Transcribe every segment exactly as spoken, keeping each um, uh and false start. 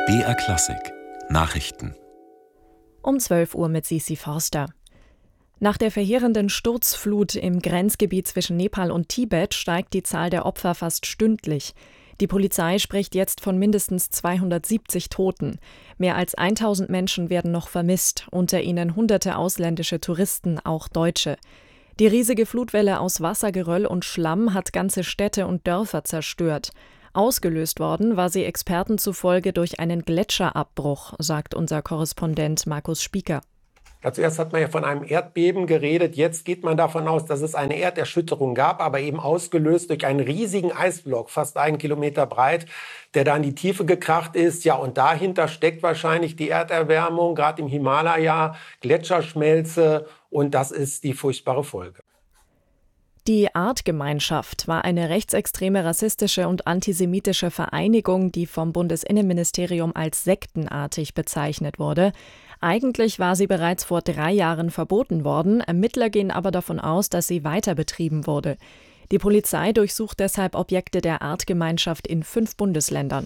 B R Klassik Nachrichten Um zwölf Uhr mit Sisi Forster. Nach der verheerenden Sturzflut im Grenzgebiet zwischen Nepal und Tibet steigt die Zahl der Opfer fast stündlich. Die Polizei spricht jetzt von mindestens zweihundertsiebzig Toten. Mehr als tausend Menschen werden noch vermisst, unter ihnen hunderte ausländische Touristen, auch Deutsche. Die riesige Flutwelle aus Wasser, Geröll und Schlamm hat ganze Städte und Dörfer zerstört. Ausgelöst worden war sie Experten zufolge durch einen Gletscherabbruch, sagt unser Korrespondent Markus Spieker. Ja, zuerst hat man ja von einem Erdbeben geredet, jetzt geht man davon aus, dass es eine Erderschütterung gab, aber eben ausgelöst durch einen riesigen Eisblock, fast einen Kilometer breit, der da in die Tiefe gekracht ist. Ja, und dahinter steckt wahrscheinlich die Erderwärmung, gerade im Himalaya, Gletscherschmelze, und das ist die furchtbare Folge. Die Artgemeinschaft war eine rechtsextreme, rassistische und antisemitische Vereinigung, die vom Bundesinnenministerium als sektenartig bezeichnet wurde. Eigentlich war sie bereits vor drei Jahren verboten worden, Ermittler gehen aber davon aus, dass sie weiter betrieben wurde. Die Polizei durchsucht deshalb Objekte der Artgemeinschaft in fünf Bundesländern.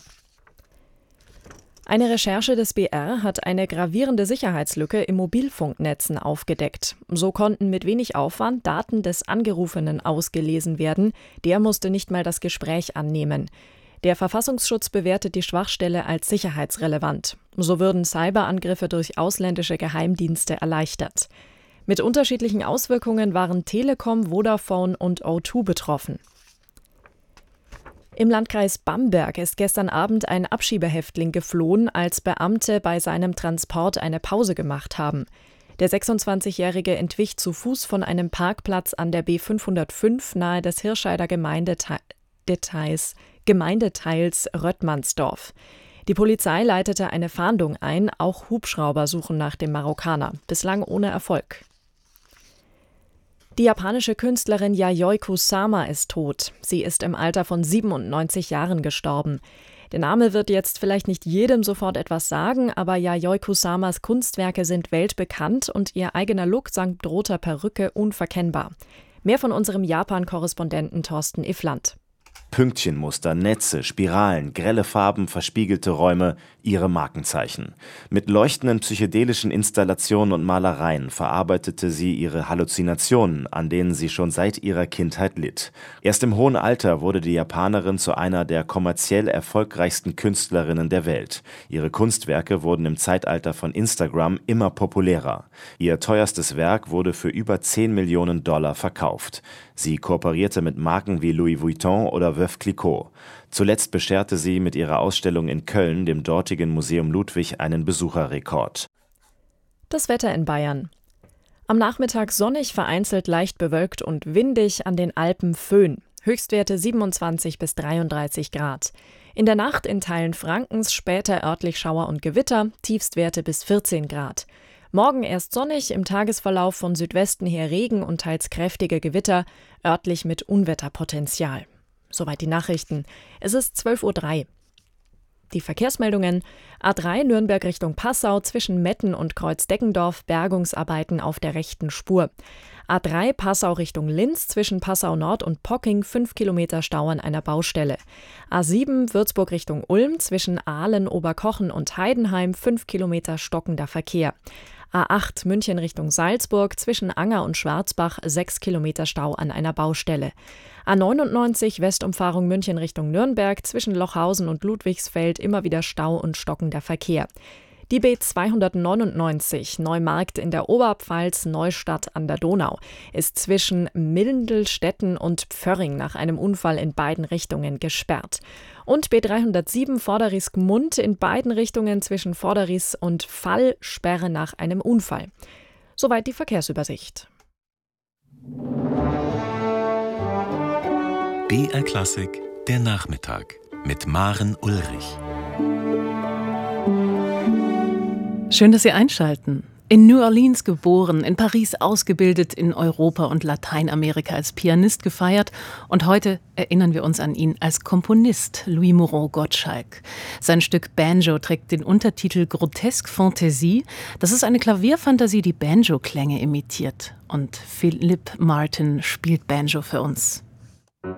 Eine Recherche des B R hat eine gravierende Sicherheitslücke im Mobilfunknetzen aufgedeckt. So konnten mit wenig Aufwand Daten des Angerufenen ausgelesen werden. Der musste nicht mal das Gespräch annehmen. Der Verfassungsschutz bewertet die Schwachstelle als sicherheitsrelevant. So würden Cyberangriffe durch ausländische Geheimdienste erleichtert. Mit unterschiedlichen Auswirkungen waren Telekom, Vodafone und O zwei betroffen. Im Landkreis Bamberg ist gestern Abend ein Abschiebehäftling geflohen, als Beamte bei seinem Transport eine Pause gemacht haben. Der sechsundzwanzigjährige entwich zu Fuß von einem Parkplatz an der B fünfhundertfünf nahe des Hirscheider Gemeindedetails, Gemeindeteils Röttmannsdorf. Die Polizei leitete eine Fahndung ein, auch Hubschrauber suchen nach dem Marokkaner, bislang ohne Erfolg. Die japanische Künstlerin Yayoi Kusama ist tot. Sie ist im Alter von siebenundneunzig Jahren gestorben. Der Name wird jetzt vielleicht nicht jedem sofort etwas sagen, aber Yayoi Kusamas Kunstwerke sind weltbekannt und ihr eigener Look samt roter Perücke unverkennbar. Mehr von unserem Japan-Korrespondenten Thorsten Iffland. Pünktchenmuster, Netze, Spiralen, grelle Farben, verspiegelte Räume, ihre Markenzeichen. Mit leuchtenden psychedelischen Installationen und Malereien verarbeitete sie ihre Halluzinationen, an denen sie schon seit ihrer Kindheit litt. Erst im hohen Alter wurde die Japanerin zu einer der kommerziell erfolgreichsten Künstlerinnen der Welt. Ihre Kunstwerke wurden im Zeitalter von Instagram immer populärer. Ihr teuerstes Werk wurde für über zehn Millionen Dollar verkauft. Sie kooperierte mit Marken wie Louis Vuitton oder Veuve Clicquot. Zuletzt bescherte sie mit ihrer Ausstellung in Köln dem dortigen Museum Ludwig einen Besucherrekord. Das Wetter in Bayern. Am Nachmittag sonnig, vereinzelt leicht bewölkt und windig, an den Alpen Föhn. Höchstwerte siebenundzwanzig bis dreiunddreißig Grad. In der Nacht in Teilen Frankens später örtlich Schauer und Gewitter, Tiefstwerte bis vierzehn Grad. Morgen erst sonnig, im Tagesverlauf von Südwesten her Regen und teils kräftige Gewitter, örtlich mit Unwetterpotenzial. Soweit die Nachrichten. Es ist zwölf Uhr drei. Die Verkehrsmeldungen: A drei Nürnberg Richtung Passau zwischen Metten und Kreuzdeckendorf, Bergungsarbeiten auf der rechten Spur. A drei Passau Richtung Linz zwischen Passau Nord und Pocking, fünf Kilometer Stau an einer Baustelle. A sieben Würzburg Richtung Ulm zwischen Aalen, Oberkochen und Heidenheim, fünf Kilometer stockender Verkehr. A acht München Richtung Salzburg zwischen Anger und Schwarzbach, sechs Kilometer Stau an einer Baustelle. A neunundneunzig Westumfahrung München Richtung Nürnberg zwischen Lochhausen und Ludwigsfeld, immer wieder Stau und stockender Verkehr. Die B zweihundertneunundneunzig Neumarkt in der Oberpfalz, Neustadt an der Donau ist zwischen Mildenstetten und Pförring nach einem Unfall in beiden Richtungen gesperrt. Und B dreihundertsieben Vorderrisk-Gmund in beiden Richtungen zwischen Vorderriss und Fall, Sperre nach einem Unfall. Soweit die Verkehrsübersicht. B R Klassik, der Nachmittag mit Maren Ulrich. Schön, dass Sie einschalten. In New Orleans geboren, in Paris ausgebildet, in Europa und Lateinamerika als Pianist gefeiert und heute erinnern wir uns an ihn als Komponist, Louis Moreau-Gottschalk. Sein Stück Banjo trägt den Untertitel Grotesque Fantaisie. Das ist eine Klavierfantasie, die Banjo-Klänge imitiert. Und Philippe Martin spielt Banjo für uns.